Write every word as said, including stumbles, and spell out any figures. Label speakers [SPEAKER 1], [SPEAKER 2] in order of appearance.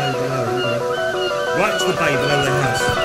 [SPEAKER 1] below, okay. Right to the bay below the house.